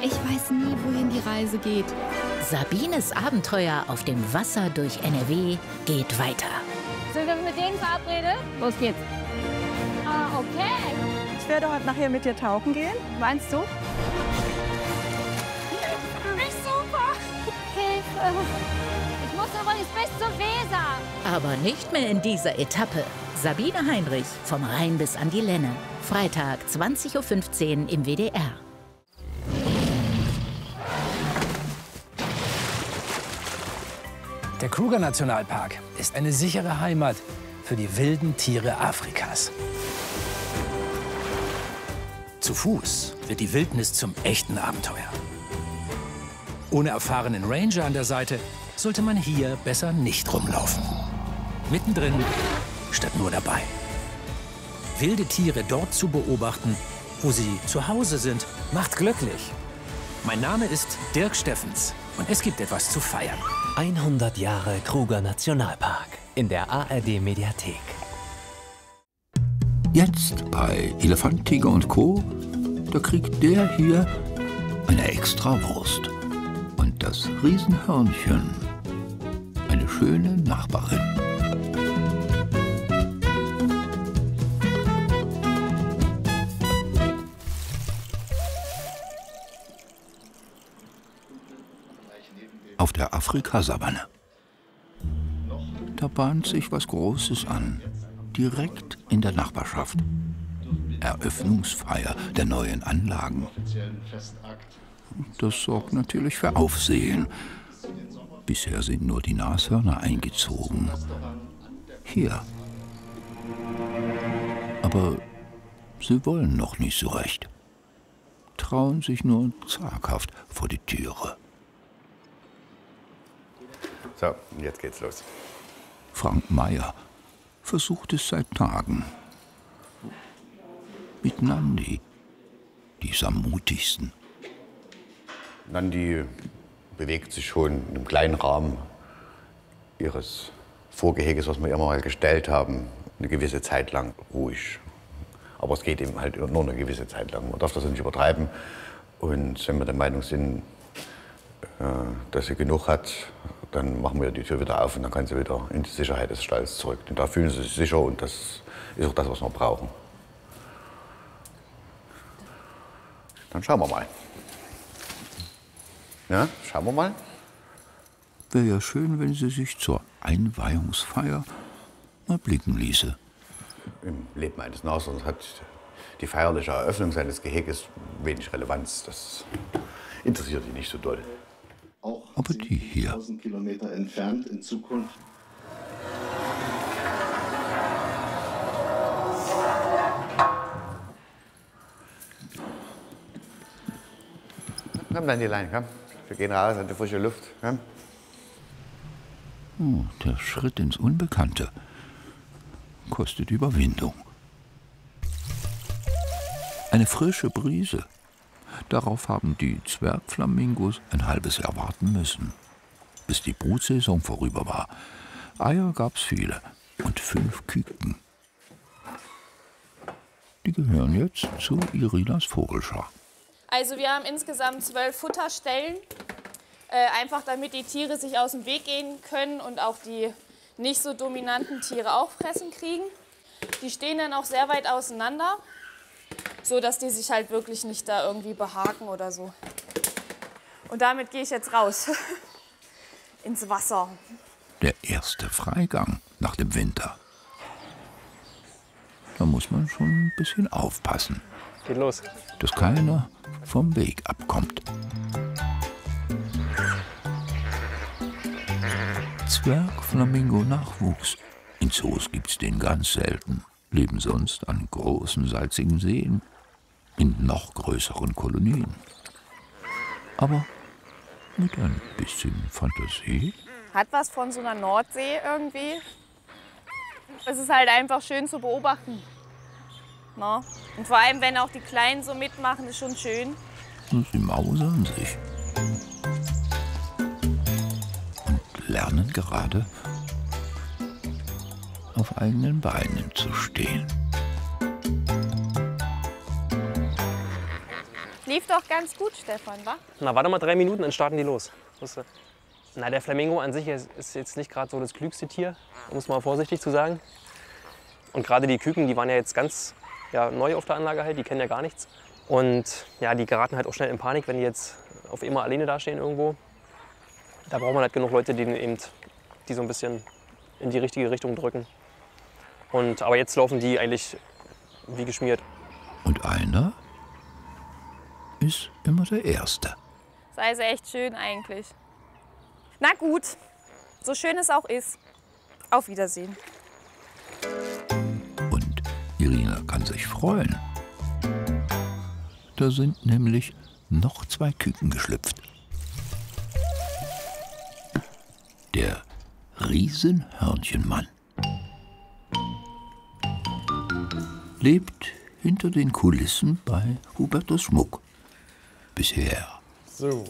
Ich weiß nie, wohin die Reise geht. Sabines Abenteuer auf dem Wasser durch NRW geht weiter. Sind wir mit denen verabredet? Los geht's. Ah, okay. Ich werde heute nachher mit dir tauchen gehen. Meinst du? Ist super. Hilfe. Ich muss übrigens bis zur Weser. Aber nicht mehr in dieser Etappe. Sabine Heinrich, vom Rhein bis an die Lenne. Freitag, 20:15 Uhr im WDR. Der Kruger-Nationalpark ist eine sichere Heimat für die wilden Tiere Afrikas. Zu Fuß wird die Wildnis zum echten Abenteuer. Ohne erfahrenen Ranger an der Seite sollte man hier besser nicht rumlaufen. Mittendrin statt nur dabei. Wilde Tiere dort zu beobachten, wo sie zu Hause sind, macht glücklich. Mein Name ist Dirk Steffens und es gibt etwas zu feiern. 100 Jahre Kruger Nationalpark in der ARD Mediathek. Jetzt bei Elefant, Tiger und Co. Da kriegt der hier eine Extrawurst. Und das Riesenhörnchen eine schöne Nachbarin. Auf der Afrikasavanne. Da bahnt sich was Großes an, direkt in der Nachbarschaft. Eröffnungsfeier der neuen Anlagen. Das sorgt natürlich für Aufsehen. Bisher sind nur die Nashörner eingezogen. Hier. Aber sie wollen noch nicht so recht. Trauen sich nur zaghaft vor die Türe. So, jetzt geht's los. Frank Meyer versucht es seit Tagen. Mit Nandi, die ist am mutigsten. Nandi bewegt sich schon in einem kleinen Rahmen ihres Vorgeheges, was wir ihr mal gestellt haben, eine gewisse Zeit lang ruhig. Aber es geht eben halt nur eine gewisse Zeit lang. Man darf das nicht übertreiben. Und wenn wir der Meinung sind, dass sie genug hat, dann machen wir die Tür wieder auf und dann kann sie wieder in die Sicherheit des Stalls zurück. Und da fühlen sie sich sicher und das ist auch das, was wir brauchen. Dann schauen wir mal. Ja, schauen wir mal. Wäre ja schön, wenn sie sich zur Einweihungsfeier mal blicken ließe. Im Leben eines Nashorns hat die feierliche Eröffnung seines Geheges wenig Relevanz. Das interessiert ihn nicht so doll. Aber die hier. 1000 Kilometer entfernt in Zukunft. Komm dann die Leine, komm. Wir gehen raus an die frische Luft. Komm. Oh, der Schritt ins Unbekannte kostet Überwindung. Eine frische Brise. Darauf haben die Zwergflamingos ein halbes Jahr warten müssen, bis die Brutsaison vorüber war. Eier gab's viele und 5 Küken. Die gehören jetzt zu Irinas Vogelschar. Also wir haben insgesamt 12 Futterstellen, einfach damit die Tiere sich aus dem Weg gehen können und auch die nicht so dominanten Tiere auch fressen kriegen. Die stehen dann auch sehr weit auseinander, so dass die sich halt wirklich nicht da irgendwie behaken oder so. Und damit gehe ich jetzt raus ins Wasser. Der erste Freigang nach dem Winter. Da muss man schon ein bisschen aufpassen. Geht los. Dass keiner vom Weg abkommt. Zwergflamingo-Nachwuchs. In Zoos gibt's den ganz selten. Leben sonst an großen, salzigen Seen. In noch größeren Kolonien. Aber mit ein bisschen Fantasie. Hat was von so einer Nordsee irgendwie. Es ist halt einfach schön zu beobachten. No? Und vor allem, wenn auch die Kleinen so mitmachen, ist schon schön. Und sie mausern sich. Und lernen gerade, auf eigenen Beinen zu stehen. Lief doch ganz gut, Stefan, wa? Na, warte mal 3 Minuten, dann starten die los. Na, der Flamingo an sich ist jetzt nicht gerade so das klügste Tier, um es mal vorsichtig zu sagen. Und gerade die Küken, die waren ja jetzt ganz neu auf der Anlage halt, die kennen ja gar nichts. Und ja, die geraten halt auch schnell in Panik, wenn die jetzt auf immer alleine dastehen irgendwo. Da braucht man halt genug Leute, die so ein bisschen in die richtige Richtung drücken. Aber jetzt laufen die eigentlich wie geschmiert. Und einer ist immer der Erste. Sei sie echt schön eigentlich. Na gut, so schön es auch ist. Auf Wiedersehen. Und Irina kann sich freuen. Da sind nämlich noch 2 Küken geschlüpft. Der Riesenhörnchenmann lebt hinter den Kulissen bei Hubertus Schmuck. Bisher. So.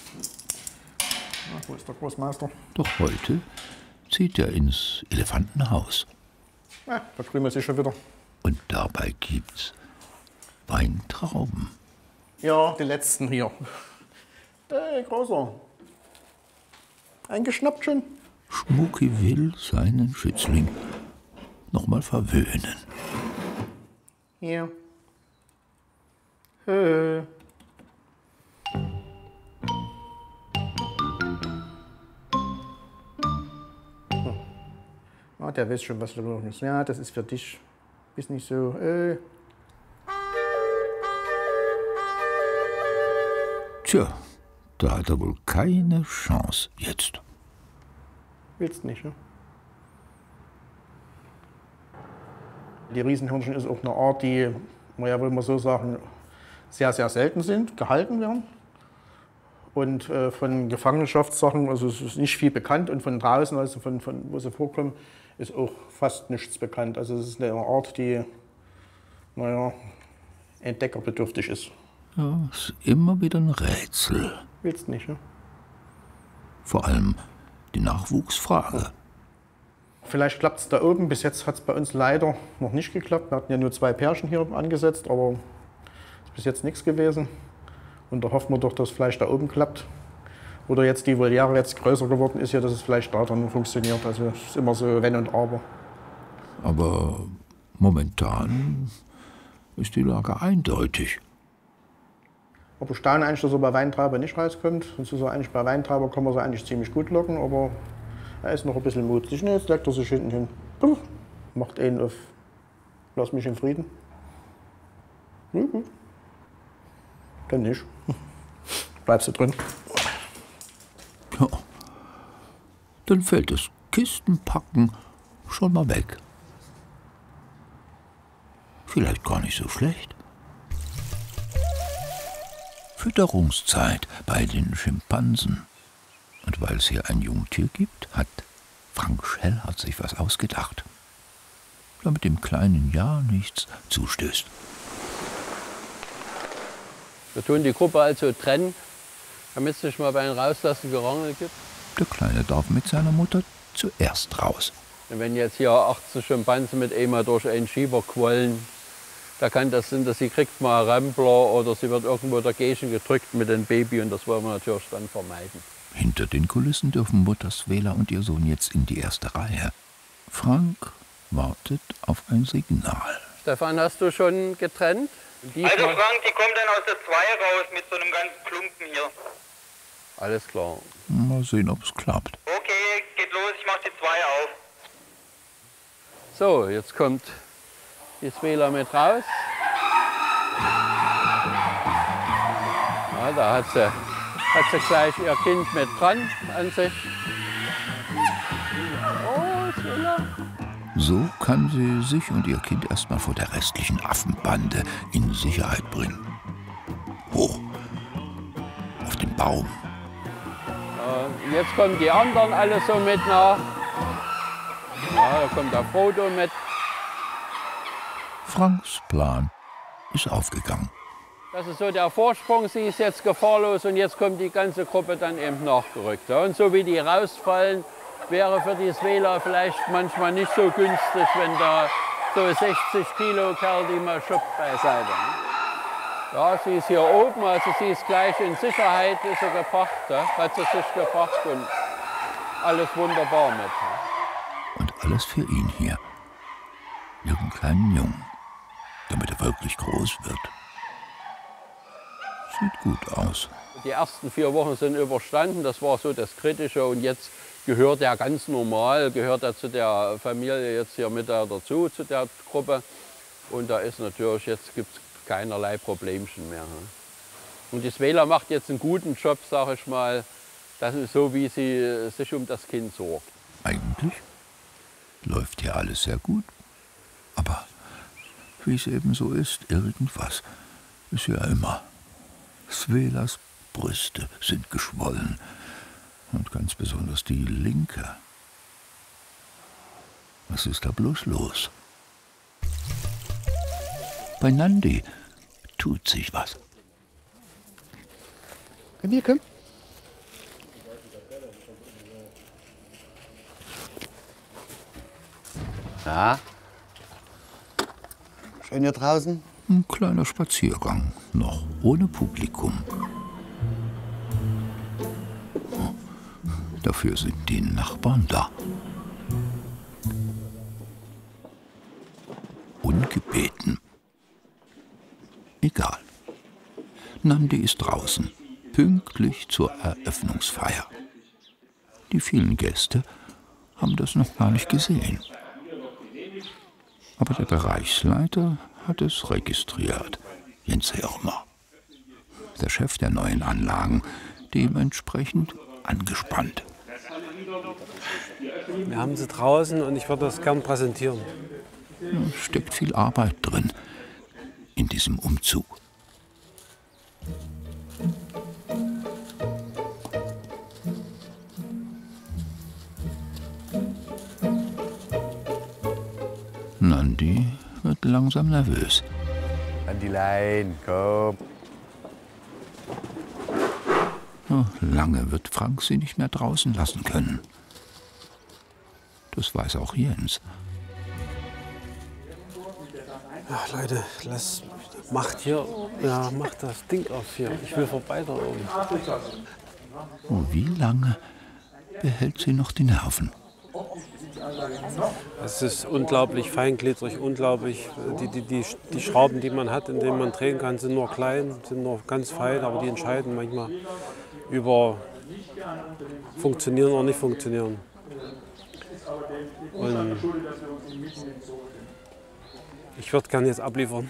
Wo ist der Großmeister? Doch heute zieht er ins Elefantenhaus. Da krümeln sie schon wieder. Und dabei gibt's Weintrauben. Ja, die letzten hier. Hey, Großer. Eingeschnappt schon? Schmucki will seinen Schützling noch mal verwöhnen. Hier. Ah, der weiß schon, was los ist. Ja, das ist für dich. Ist nicht so. Tja, da hat er wohl keine Chance jetzt. Willst nicht, ne? Die Riesenhörnchen ist auch eine Art, die, naja, will man so sagen, sehr, sehr selten sind, gehalten werden. Und von Gefangenschaftssachen, also es ist nicht viel bekannt. Und von draußen, also von wo sie vorkommen, ist auch fast nichts bekannt. Also es ist eine Art, die, naja, entdeckerbedürftig ist. Ja, ist immer wieder ein Rätsel. Willst nicht, ne? Vor allem die Nachwuchsfrage. Vielleicht klappt es da oben. Bis jetzt hat es bei uns leider noch nicht geklappt. Wir hatten ja nur 2 Pärchen hier angesetzt, aber ist bis jetzt nichts gewesen. Und da hoffen wir doch, dass es vielleicht da oben klappt. Oder jetzt die Voliere jetzt größer geworden ist, ja, dass es vielleicht da dann funktioniert. Also es ist immer so Wenn und Aber. Aber momentan ist die Lage eindeutig. Aber staunen eigentlich, dass er bei Weintraube nicht rauskommt. Und so eigentlich bei Weintraube kann man sie eigentlich ziemlich gut locken, aber er ist noch ein bisschen mutig. Ne, jetzt legt er sich hinten hin. Puh, macht einen auf. Lass mich in Frieden. Dann nicht. Bleibst du drin. Ja, dann fällt das Kistenpacken schon mal weg. Vielleicht gar nicht so schlecht. Fütterungszeit bei den Schimpansen. Und weil es hier ein Jungtier gibt, hat Frank Schellhardt sich was ausgedacht, damit dem Kleinen ja nichts zustößt. Wir tun die Gruppe also trennen, damit es nicht mal beim Rauslassen Gerangel gibt. Der Kleine darf mit seiner Mutter zuerst raus. Und wenn jetzt hier 18 Schimpansen mit einmal durch einen Schieber quollen, da kann das sein, dass sie kriegt mal einen Rempler oder sie wird irgendwo dagegen gedrückt mit dem Baby und das wollen wir natürlich dann vermeiden. Hinter den Kulissen dürfen Mutter Svela und ihr Sohn jetzt in die erste Reihe. Frank wartet auf ein Signal. Stefan, hast du schon getrennt? Also Frank, die kommt dann aus der 2 raus mit so einem ganzen Klumpen hier. Alles klar. Mal sehen, ob es klappt. Okay, geht los, ich mach die 2 auf. So, jetzt kommt die Svela mit raus. Ja, da hat sie gleich ihr Kind mit dran an sich. Oh, Svela. So kann sie sich und ihr Kind erstmal vor der restlichen Affenbande in Sicherheit bringen. Hoch auf den Baum. Jetzt kommen die anderen alle so mit nach. Ja, da kommt der Frodo mit. Franks Plan ist aufgegangen. Das ist so der Vorsprung, sie ist jetzt gefahrlos und jetzt kommt die ganze Gruppe dann eben nachgerückt. Ja, und so wie die rausfallen, wäre für die Svela vielleicht manchmal nicht so günstig, wenn da so 60 Kilo Kerl die mal schuppt beiseite. Ja, sie ist hier oben, also sie ist gleich in Sicherheit, ist sie gebracht, ja? Hat sie sich gebracht und alles wunderbar mit. Ja? Und alles für ihn hier, ihren kleinen Jungen, damit er wirklich groß wird. Sieht gut aus. Die ersten 4 Wochen sind überstanden, das war so das Kritische und jetzt gehört er ganz normal, gehört er zu der Familie jetzt hier mit dazu, zu der Gruppe. Und da ist natürlich, jetzt gibt es keinerlei Problemchen mehr. Und die Svela macht jetzt einen guten Job, sage ich mal. Das ist so, wie sie sich um das Kind sorgt. Eigentlich läuft hier alles sehr gut. Aber wie es eben so ist, irgendwas ist ja immer. Svelas Brüste sind geschwollen. Und ganz besonders die linke. Was ist da bloß los? Bei Nandi tut sich was. Komm hier, komm. Na? Schön hier draußen? Ein kleiner Spaziergang, noch ohne Publikum. Dafür sind die Nachbarn da. Ungebeten. Egal. Nandi ist draußen, pünktlich zur Eröffnungsfeier. Die vielen Gäste haben das noch gar nicht gesehen. Aber der Bereichsleiter hat es registriert, Jens Hirmer. Der Chef der neuen Anlagen, dementsprechend angespannt. Wir haben sie draußen und ich würde das gern präsentieren. Ja, steckt viel Arbeit drin in diesem Umzug. Nandi wird langsam nervös. Nandilein, komm. Oh, lange wird Frank sie nicht mehr draußen lassen können. Das weiß auch Jens. Ach Leute, macht das Ding aus hier. Ich will vorbei da oben. Oh, wie lange behält sie noch die Nerven? Es ist unglaublich feingliedrig, unglaublich. Die Schrauben, die man hat, in denen man drehen kann, sind nur klein, sind nur ganz fein, aber die entscheiden manchmal über funktionieren oder nicht funktionieren. Und ich würde gerne jetzt abliefern.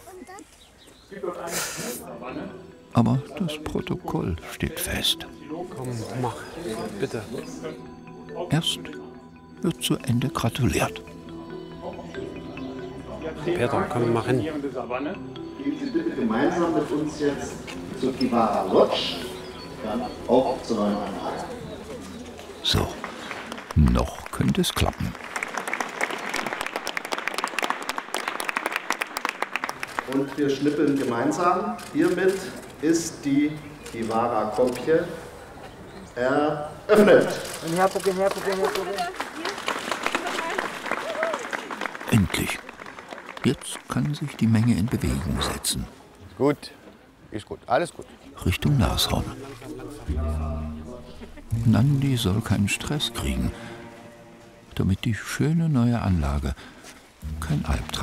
Aber das Protokoll steht fest. Komm, mach, bitte. Erst wird zu Ende gratuliert. Peter, komm, mach hin. Gehen Sie bitte gemeinsam mit uns jetzt zur Kivara Lodge, dann auch zur neuen Anlage. So, noch könnte es klappen. Und wir schnippeln gemeinsam. Hiermit ist die Kivara Kopje eröffnet. Endlich. Jetzt kann sich die Menge in Bewegung setzen. Gut, ist gut, alles gut. Richtung Nashorn. Nandi soll keinen Stress kriegen, damit die schöne neue Anlage kein Albtraum